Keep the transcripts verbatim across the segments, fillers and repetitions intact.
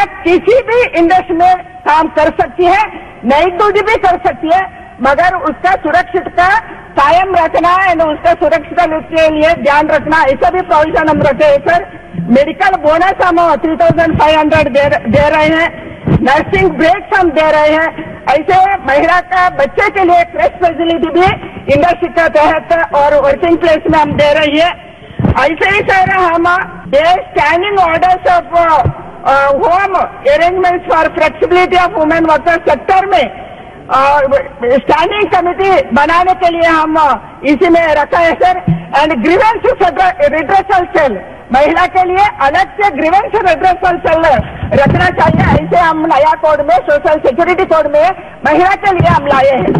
महिला किसी भी इंडस्ट्री में काम कर सकती है, नई पीढ़ी भी कर सकती है, मगर उसका सुरक्षित का कायम रखना है, उसका सुरक्षित के लिए ध्यान रखना, ऐसा भी प्रोविजन हम रखे हैं सर। मेडिकल बोनस हम थ्री थाउजेंड फाइव हंड्रेड दे रहे हैं, नर्सिंग ब्रेक्स हम दे रहे हैं। ऐसे महिला का बच्चे के लिए क्रेश फैसिलिटी भी इंडस्ट्री के तहत और वर्किंग प्लेस में हम दे रही है। ऐसे ही सर हम standing orders of home arrangements for flexibility of women workers sector में स्टैंडिंग कमेटी बनाने के लिए हम इसी में रखा है sir. And grievance redressal cell, महिला के लिए अलग से ग्रीवेंस रिड्रेसल सेल रखना चाहिए, ऐसे हम नया कोड में, सोशल सिक्योरिटी कोड में महिला के लिए हम लाए हैं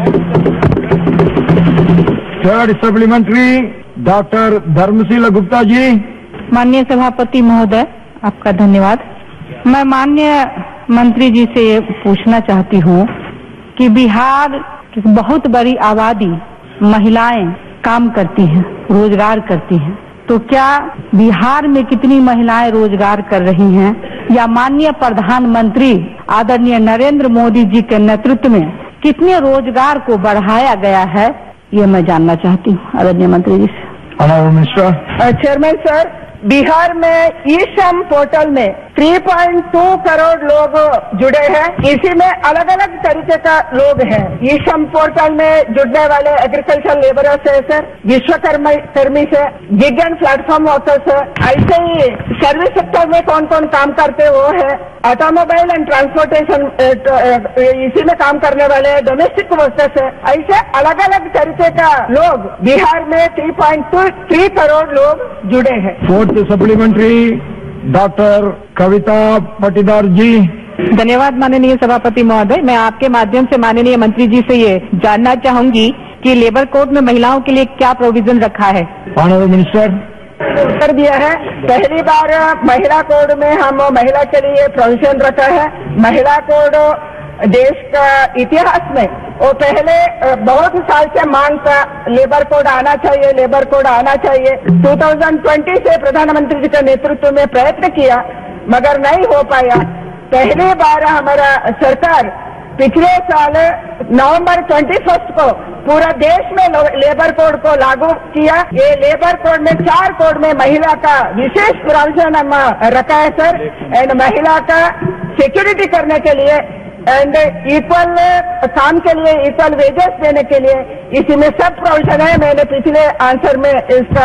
sir. Third supplementary doctor Dharmshila Gupta ji. माननीय सभापति महोदय, आपका धन्यवाद। मैं माननीय मंत्री जी से ये पूछना चाहती हूँ कि बिहार की बहुत बड़ी आबादी महिलाएं काम करती हैं, रोजगार करती हैं, तो क्या बिहार में कितनी महिलाएं रोजगार कर रही हैं, या माननीय प्रधानमंत्री आदरणीय नरेंद्र मोदी जी के नेतृत्व में कितने रोजगार को बढ़ाया गया है, ये मैं जानना चाहती हूँ आदरणीय मंत्री जी से। Honourable minister. Chairman sir, Bihar में ई श्रम पोर्टल में तीन पॉइंट दो करोड़ लोग जुड़े हैं। इसी में अलग अलग तरीके का लोग हैं। ई श्रम पोर्टल में जुड़ने वाले एग्रीकल्चर लेबरर्स है सर, विश्वकर्मा कर्मी से, गिग एंड प्लेटफॉर्म वर्कर्स है, ऐसे ही सर्विस सेक्टर में कौन कौन काम करते वो है, ऑटोमोबाइल एंड ट्रांसपोर्टेशन इसी में काम करने वाले डोमेस्टिक वर्कर्स है। ऐसे अलग अलग तरीके का लोग बिहार में तीन पॉइंट तीन करोड़ लोग जुड़े हैं। फोर्थ सप्लीमेंट्री डॉक्टर कविता पाटीदार जी। धन्यवाद माननीय सभापति महोदय। मैं आपके माध्यम से माननीय मंत्री जी से ये जानना चाहूंगी कि लेबर कोड में महिलाओं के लिए क्या प्रोविजन रखा है। Honourable minister. उत्तर दिया है। पहली बार महिला कोड में हम महिला के लिए प्रोविजन रखा है। महिला कोड देश का इतिहास में वो पहले बहुत साल से मांग का लेबर कोड आना चाहिए, लेबर कोड आना चाहिए। दो हज़ार बीस से प्रधानमंत्री जी के नेतृत्व में प्रयत्न किया मगर नहीं हो पाया। पहली बार हमारा सरकार पिछले साल नवंबर इक्कीस को पूरा देश में लेबर कोड को लागू किया। ये लेबर कोड में चार कोड में महिला का विशेष प्रोविजन हम रखा है सर। एंड महिला का सिक्योरिटी करने के लिए एंड इक्वल काम के लिए इक्वल वेजेस देने के लिए इसी में सब प्रोविजन है। मैंने पिछले आंसर में इसका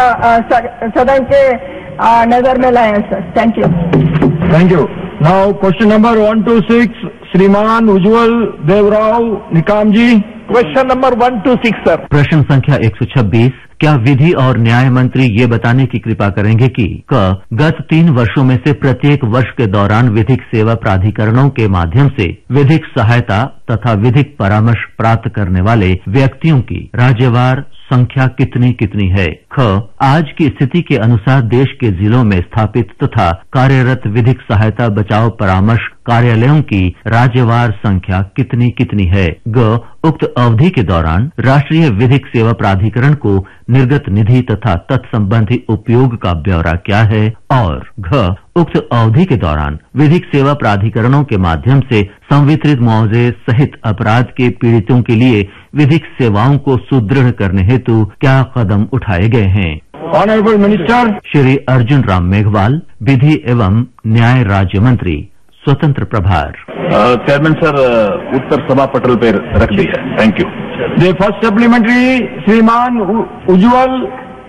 सदन के नजर में लाया है sir. Thank you. Thank you. Now question number one two six श्रीमान उज्ज्वल देवराव निकाम जी। Question number one two six sir. प्रश्न संख्या एक सौ छब्बीस। क्या विधि और न्याय मंत्री ये बताने की कृपा करेंगे कि क गत तीन वर्षों में से प्रत्येक वर्ष के दौरान विधिक सेवा प्राधिकरणों के माध्यम से विधिक सहायता तथा विधिक परामर्श प्राप्त करने वाले व्यक्तियों की राज्यवार संख्या कितनी कितनी है। ख आज की स्थिति के अनुसार देश के जिलों में स्थापित तथा कार्यरत विधिक सहायता बचाव परामर्श कार्यालयों की राज्यवार संख्या कितनी कितनी है। ग उक्त अवधि के दौरान राष्ट्रीय विधिक सेवा प्राधिकरण को निर्गत निधि तथा तत्संबंधी उपयोग का ब्यौरा क्या है। और घ उक्त अवधि के दौरान विधिक सेवा प्राधिकरणों के माध्यम से संवितरित मुआवजे सहित अपराध के पीड़ितों के लिए विधिक सेवाओं को सुदृढ़ करने हेतु क्या कदम उठाए गए हैं। ऑनरेबल मिनिस्टर श्री अर्जुन राम मेघवाल, विधि एवं न्याय राज्य मंत्री, स्वतंत्र प्रभार। चेयरमैन सर, उत्तर सभा पटल पर रख दिया। Thank you. The first supplementary श्रीमान उज्ज्वल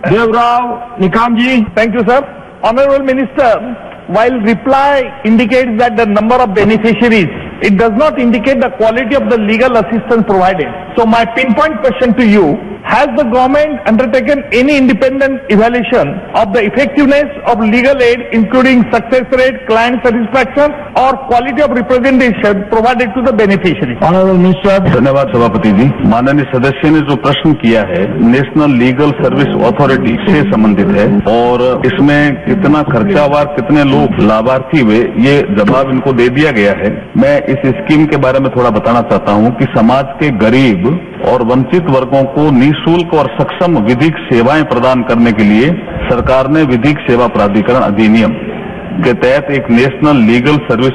देवराव निकाम जी। Thank you sir. Honourable minister, while reply indicates that the number of beneficiaries, it does not indicate the quality of the legal assistance provided. So my pinpoint question to you, has the government undertaken any independent evaluation of the effectiveness of legal aid, including success rate, client satisfaction or quality of representation provided to the beneficiaries? Honorable Minister. धन्यवाद सभापति जी। माननीय सदस्य ने जो प्रश्न किया है national legal service authority से संबंधित है और इसमें कितना खर्चावार कितने लोग लाभार्थी हुए ये जवाब इनको दे दिया गया है। मैं इस स्कीम के बारे में थोड़ा बताना चाहता हूँ कि समाज के गरीब और वंचित वर्गों को निःशुल्क और सक्षम विधिक सेवाएं प्रदान करने के लिए सरकार ने विधिक सेवा प्राधिकरण अधिनियम के तहत एक नेशनल लीगल सर्विस